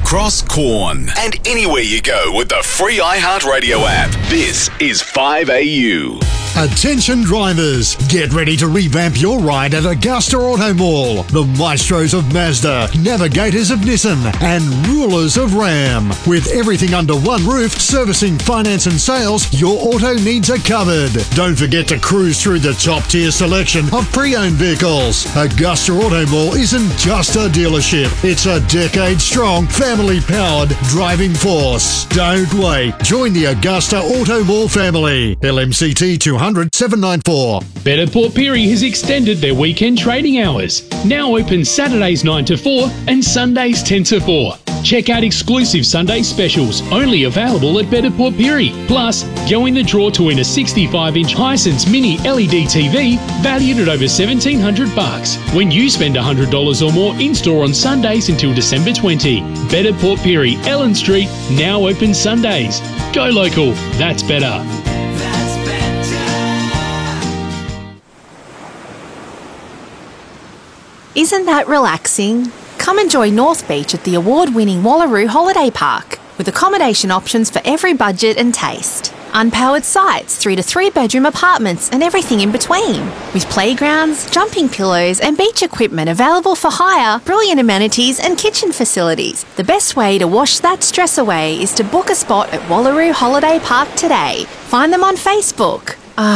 across Corn and anywhere you go with the free iHeartRadio app. This is 5AU. Attention drivers, get ready to revamp your ride at Augusta Auto Mall. The maestros of Mazda, navigators of Nissan, and rulers of Ram. With everything under one roof, servicing, finance and sales, your auto needs are covered. Don't forget to cruise through the top-tier selection of pre-owned vehicles. Augusta Auto Mall isn't just a dealership. It's a decade-strong, family-powered driving force. Don't wait. Join the Augusta Auto Mall family. LMCT 200 794. Better Port Pirie has extended their weekend trading hours. Now open Saturdays 9 to 4 and Sundays 10 to 4. Check out exclusive Sunday specials only available at Better Port Pirie. Plus, go in the draw to win a 65-inch Hisense Mini LED TV valued at over $1,700 when you spend $100 or more in-store on Sundays until December 20. Better Port Pirie, Ellen Street, now open Sundays. Go local, that's better. Isn't that relaxing? Come enjoy North Beach at the award-winning Wallaroo Holiday Park, with accommodation options for every budget and taste. Unpowered sites, 3 to 3 bedroom apartments and everything in between. With playgrounds, jumping pillows and beach equipment available for hire, brilliant amenities and kitchen facilities. The best way to wash that stress away is to book a spot at Wallaroo Holiday Park today. Find them on Facebook.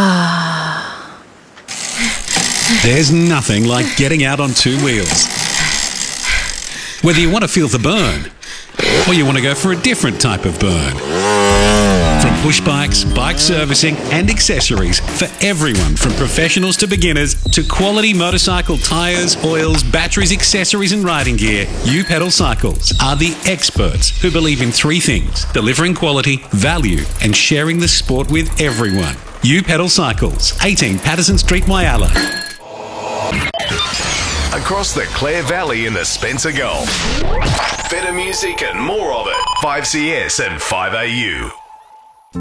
There's nothing like getting out on two wheels. Whether you want to feel the burn, or you want to go for a different type of burn. From push bikes, bike servicing and accessories for everyone from professionals to beginners to quality motorcycle tyres, oils, batteries, accessories and riding gear, U-Pedal Cycles are the experts who believe in three things: delivering quality, value and sharing the sport with everyone. U-Pedal Cycles, 18 Patterson Street, Whyalla. Across the Clare Valley in the Spencer Gulf. Better music and more of it. 5CS and 5AU.